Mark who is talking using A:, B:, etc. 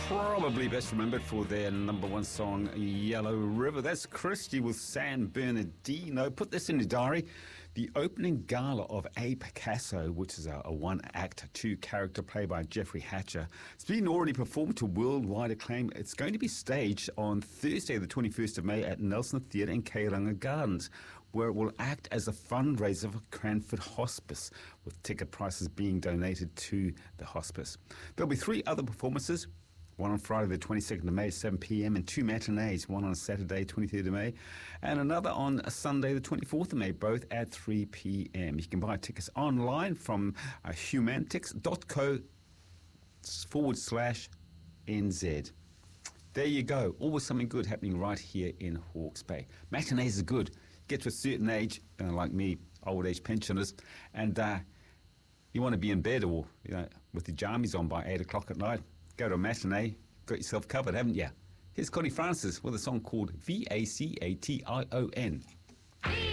A: Probably best remembered for their number one song, Yellow River. That's Christy with San Bernardino. Put this in your diary. The opening gala of A Picasso, which is a one-act, two-character play by Jeffrey Hatcher, it's been already performed to worldwide acclaim. It's going to be staged on Thursday, the 21st of May at Nelson Theatre in Kairanga Gardens, where it will act as a fundraiser for Cranford Hospice, with ticket prices being donated to the hospice. There'll be 3 other performances. One on Friday the 22nd of May at 7 p.m. and 2 matinees, one on Saturday 23rd of May and another on Sunday the 24th of May, both at 3 p.m. You can buy tickets online from humantix.co/NZ. There you go. Always something good happening right here in Hawke's Bay. Matinees are good. Get to a certain age, like me, old age pensioners, and you want to be in bed or with your jammies on by 8 o'clock at night. Go to a matinee, got yourself covered, haven't you? Here's Connie Francis with a song called Vacation.